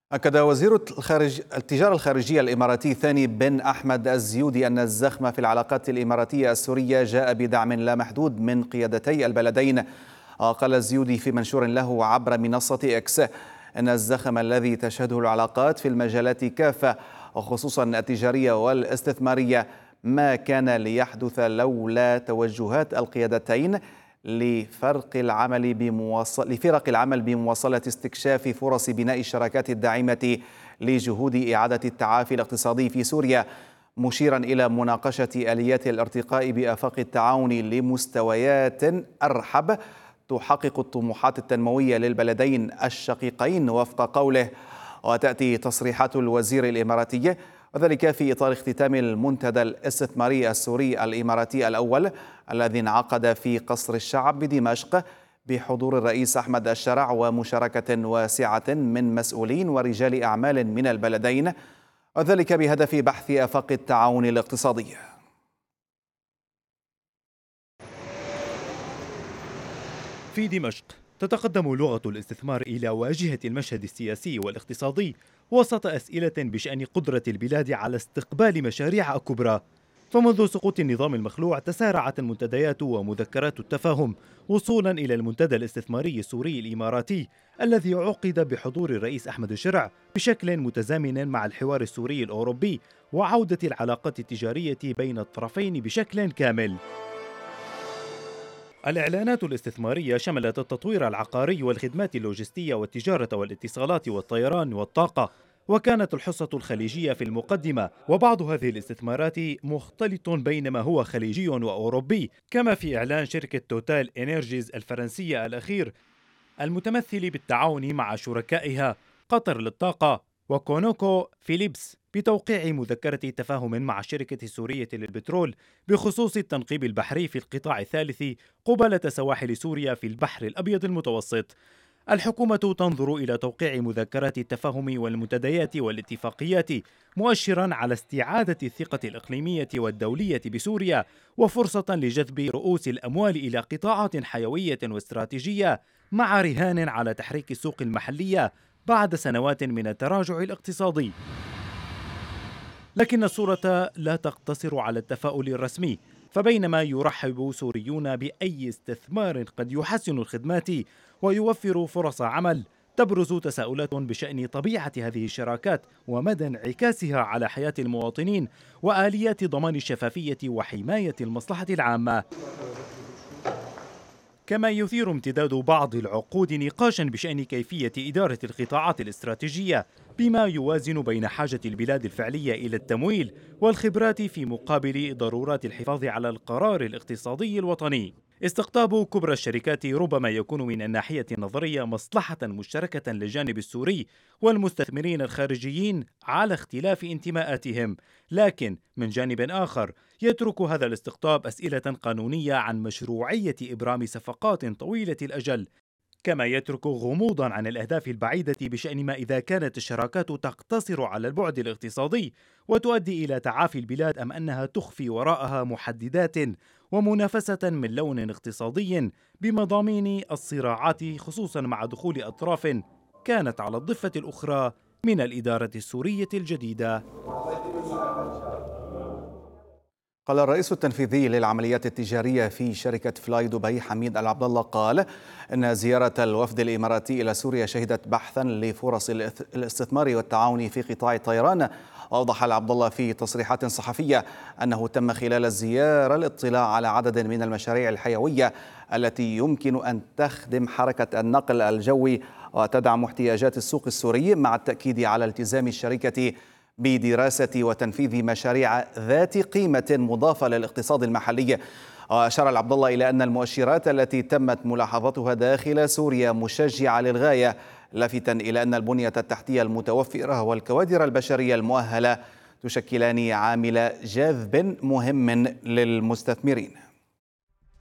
أكد وزير التجارة الخارجية الإماراتي ثاني بن أحمد الزيودي أن الزخم في العلاقات الإماراتية السورية جاء بدعم لا محدود من قيادتي البلدين. قال الزيودي في منشور له عبر منصة إكس أن الزخم الذي تشهده العلاقات في المجالات كافة وخصوصا التجارية والاستثمارية ما كان ليحدث لولا توجهات القيادتين لفرق العمل بمواصلة استكشاف فرص بناء الشراكات الداعمة لجهود إعادة التعافي الاقتصادي في سوريا، مشيرا إلى مناقشة آليات الارتقاء بآفاق التعاون لمستويات أرحب تحقق الطموحات التنموية للبلدين الشقيقين وفق قوله. وتأتي تصريحات الوزير الإماراتي وذلك في إطار اختتام المنتدى الاستثماري السوري الإماراتي الأول الذي انعقد في قصر الشعب بدمشق بحضور الرئيس أحمد الشرع ومشاركة واسعة من مسؤولين ورجال أعمال من البلدين، وذلك بهدف بحث آفاق التعاون الاقتصادي. في دمشق تتقدم لغة الاستثمار إلى واجهة المشهد السياسي والاقتصادي وسط أسئلة بشأن قدرة البلاد على استقبال مشاريع كبرى. فمنذ سقوط النظام المخلوع تسارعت المنتديات ومذكرات التفاهم وصولا إلى المنتدى الاستثماري السوري الإماراتي الذي عقد بحضور الرئيس أحمد الشرع بشكل متزامن مع الحوار السوري الأوروبي وعودة العلاقات التجارية بين الطرفين بشكل كامل. الإعلانات الاستثمارية شملت التطوير العقاري والخدمات اللوجستية والتجارة والاتصالات والطيران والطاقة، وكانت الحصة الخليجية في المقدمة، وبعض هذه الاستثمارات مختلط بين ما هو خليجي وأوروبي، كما في إعلان شركة توتال إنرجيز الفرنسية الأخير المتمثل بالتعاون مع شركائها قطر للطاقة وكونوكو فيليبس بتوقيع مذكرة تفاهم مع الشركة السورية للبترول بخصوص التنقيب البحري في القطاع الثالث قبالة سواحل سوريا في البحر الأبيض المتوسط. الحكومة تنظر إلى توقيع مذكرات التفاهم والمنتديات والاتفاقيات مؤشرا على استعادة الثقة الإقليمية والدولية بسوريا وفرصة لجذب رؤوس الأموال إلى قطاعات حيوية واستراتيجية مع رهان على تحريك السوق المحلية بعد سنوات من التراجع الاقتصادي. لكن الصورة لا تقتصر على التفاؤل الرسمي، فبينما يرحب سوريون بأي استثمار قد يحسن الخدمات ويوفر فرص عمل، تبرز تساؤلات بشأن طبيعة هذه الشراكات ومدى انعكاسها على حياة المواطنين وآليات ضمان الشفافية وحماية المصلحة العامة. كما يثير امتداد بعض العقود نقاشا بشأن كيفية إدارة القطاعات الاستراتيجية بما يوازن بين حاجة البلاد الفعلية إلى التمويل والخبرات في مقابل ضرورات الحفاظ على القرار الاقتصادي الوطني. استقطاب كبرى الشركات ربما يكون من الناحية النظرية مصلحة مشتركة للجانب السوري والمستثمرين الخارجيين على اختلاف انتماءاتهم، لكن من جانب آخر يترك هذا الاستقطاب أسئلة قانونية عن مشروعية إبرام صفقات طويلة الأجل، كما يترك غموضا عن الأهداف البعيدة بشأن ما إذا كانت الشراكات تقتصر على البعد الاقتصادي وتؤدي إلى تعافي البلاد أم أنها تخفي وراءها محددات ومنافسة من لون اقتصادي بمضامين الصراعات، خصوصا مع دخول أطراف كانت على الضفة الأخرى من الإدارة السورية الجديدة. قال الرئيس التنفيذي للعمليات التجارية في شركة فلاي دبي حميد العبد الله قال إن زيارة الوفد الإماراتي إلى سوريا شهدت بحثا لفرص الاستثمار والتعاون في قطاع الطيران. أوضح العبد الله في تصريحات صحفية أنه تم خلال الزيارة الاطلاع على عدد من المشاريع الحيوية التي يمكن أن تخدم حركة النقل الجوي وتدعم احتياجات السوق السوري، مع التأكيد على التزام الشركة بدراسة وتنفيذ مشاريع ذات قيمة مضافة للاقتصاد المحلي. وأشار العبد الله إلى أن المؤشرات التي تمت ملاحظتها داخل سوريا مشجعة للغاية، لافتا إلى أن البنية التحتية المتوفرة والكوادر البشرية المؤهلة تشكلان عامل جذب مهم للمستثمرين.